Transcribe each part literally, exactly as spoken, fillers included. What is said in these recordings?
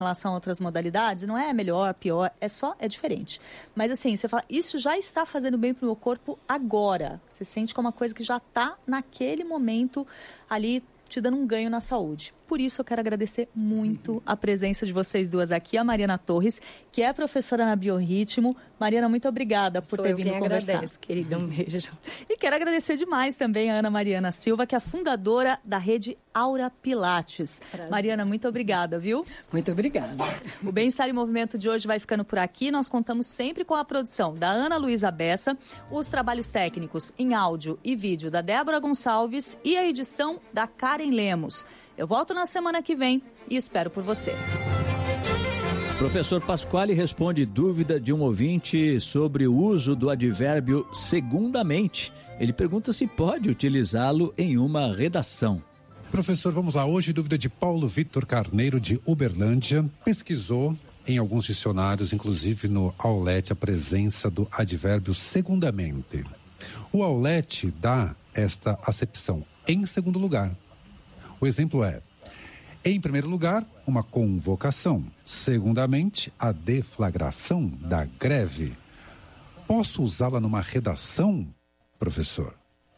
relação a outras modalidades, não é melhor, pior, é só, é diferente. Mas assim, você fala, isso já está fazendo bem para o meu corpo agora. Você sente que é uma coisa que já está naquele momento ali te dando um ganho na saúde. Por isso eu quero agradecer muito a presença de vocês duas aqui, a Mariana Torres, que é professora na Biorritmo. Mariana, muito obrigada por Sou ter eu vindo quem conversar. Agradece, querida, um beijo. E quero agradecer demais também a Ana Mariana Silva, que é a fundadora da rede Aura Pilates. Prazer. Mariana, muito obrigada, viu? Muito obrigada. O Bem-Estar em Movimento de hoje vai ficando por aqui. Nós contamos sempre com a produção da Ana Luísa Bessa, os trabalhos técnicos em áudio e vídeo da Débora Gonçalves e a edição da Karen Lemos. Eu volto na semana que vem e espero por você. Professor Pasquale responde dúvida de um ouvinte sobre o uso do advérbio segundamente. Ele pergunta se pode utilizá-lo em uma redação. Professor, vamos lá. Hoje, dúvida de Paulo Vitor Carneiro, de Uberlândia. Pesquisou em alguns dicionários, inclusive no Aulete, a presença do advérbio segundamente. O Aulete dá esta acepção em segundo lugar. O exemplo é: em primeiro lugar, uma convocação. Segundamente, a deflagração da greve. Posso usá-la numa redação, professor?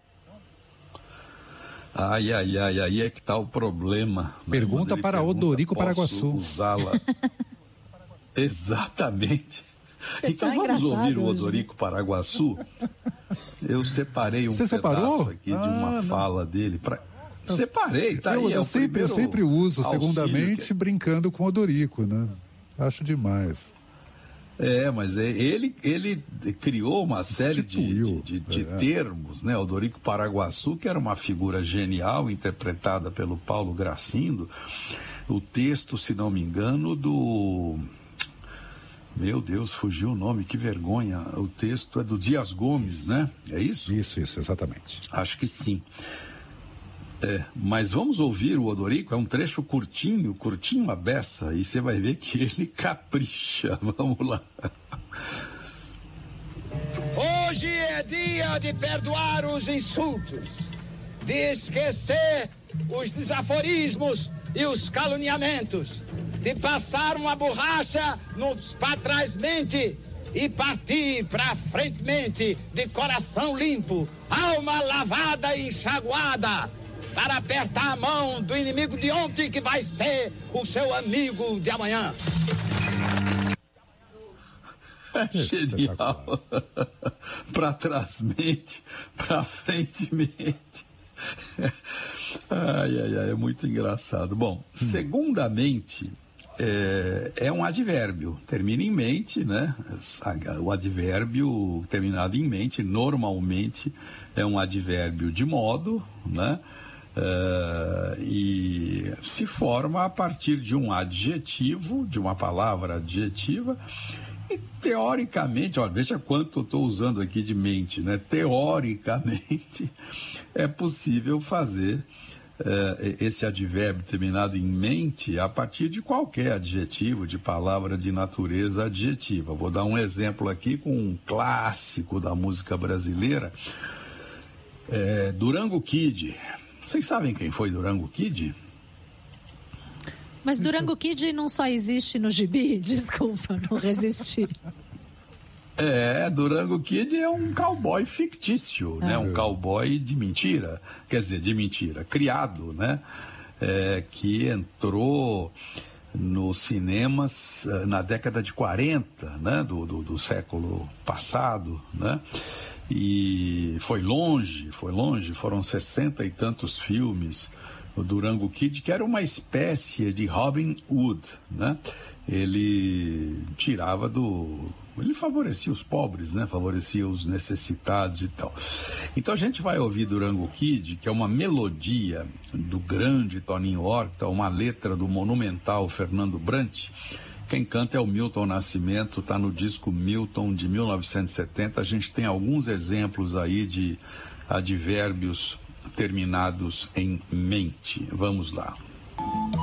Ai, ai, ai, aí é que está o problema. Pergunta para pergunta, Odorico Paraguaçu. Posso usá-la? Exatamente. Você então tá vamos ouvir o hoje. Odorico Paraguaçu. Eu separei um Você pedaço separou? aqui Ah, de uma não. fala dele. Pra... Separei, tá eu, aí. É eu, o sempre, eu primeiro sempre uso auxílio segundamente que- brincando com Odorico, né? Acho demais. É, mas é- ele, ele criou uma série de, Instituiu, de, de é. termos, né? O Odorico Paraguaçu, que era uma figura genial, interpretada pelo Paulo Gracindo. O texto, se não me engano, do... Meu Deus, fugiu o nome, que vergonha. O texto é do Dias Gomes, né? É isso? Isso, isso, exatamente. Acho que sim. É, mas vamos ouvir o Odorico, é um trecho curtinho, curtinho a beça, e você vai ver que ele capricha. Vamos lá. Hoje é dia de perdoar os insultos, de esquecer os desaforismos e os caluniamentos, de passar uma borracha nos pra trás mente e partir pra frente mente de coração limpo, alma lavada e enxaguada, para apertar a mão do inimigo de ontem que vai ser o seu amigo de amanhã. É genial. Para trás mente, para frente mente. Ai, ai, ai, é muito engraçado. Bom, hum. segundamente, é, é um advérbio, termina em mente, né? O advérbio terminado em mente, normalmente, é um advérbio de modo, né? Uh, e se forma a partir de um adjetivo, de uma palavra adjetiva, e teoricamente, olha, veja quanto eu estou usando aqui de mente, né? Teoricamente é possível fazer uh, esse advérbio terminado em mente a partir de qualquer adjetivo, de palavra de natureza adjetiva. Vou dar um exemplo aqui com um clássico da música brasileira, é, Durango Kid. Vocês sabem quem foi Durango Kid? Mas Durango Kid não só existe no gibi, desculpa, não resisti. É, Durango Kid é um cowboy fictício, ah. né? Um cowboy de mentira, quer dizer, de mentira, criado, né? É, que entrou nos cinemas uh, na década de quarenta, né? Do, do, do século passado, né? E foi longe, foi longe, foram sessenta e tantos filmes, o Durango Kid, que era uma espécie de Robin Hood, né? Ele tirava do... ele favorecia os pobres, né? Favorecia os necessitados e tal. Então a gente vai ouvir Durango Kid, que é uma melodia do grande Toninho Horta, uma letra do monumental Fernando Brant. Quem canta é o Milton Nascimento, está no disco Milton de mil novecentos e setenta. A gente tem alguns exemplos aí de advérbios terminados em mente. Vamos lá.